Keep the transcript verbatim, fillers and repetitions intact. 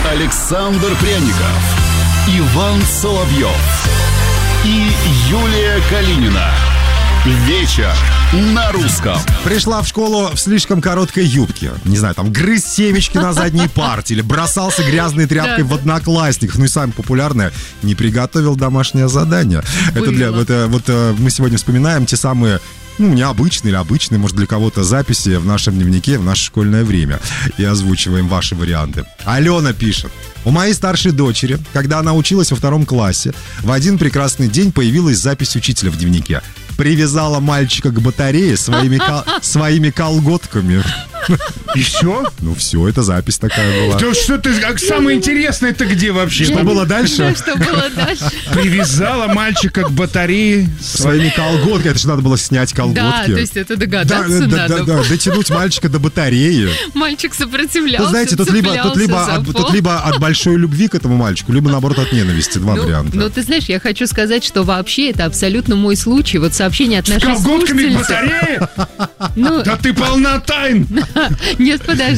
Александр Пряников, Иван Соловьев и Юлия Калинина. Вечер на русском. Пришла в школу в слишком короткой юбке. Не знаю, там грыз семечки на задней парте или бросался грязной тряпкой в одноклассников. Ну и самое популярное, не приготовил домашнее задание. Это для, это, вот мы сегодня вспоминаем те самые, ну, необычные или обычные, может, для кого-то записи в нашем дневнике в наше школьное время. И озвучиваем ваши варианты. Алена пишет. У моей старшей дочери, когда она училась во втором классе, в один прекрасный день появилась запись учителя в дневнике. Привязала мальчика к батарее своими, кол- своими колготками. И все? Ну все, это запись такая была. Да что ты, а самое интересное, это где вообще? Что было дальше? Что было дальше? Привязала мальчика к батарее своими колготками. Это же надо было снять колготки. Да, то есть это догадаться да, да, надо. Да, да, да, дотянуть мальчика до батареи. Мальчик сопротивлялся, Вы знаете, тут либо, тут, либо, тут либо от большой любви к этому мальчику, либо наоборот от ненависти. Два ну, варианта. Ну ты знаешь, я хочу сказать, что вообще это абсолютно мой случай. Вот сообщение от нашей слушательницы. С колготками к слушательницы. батарее? Ну, да ты полна тайн. Нет, подожди.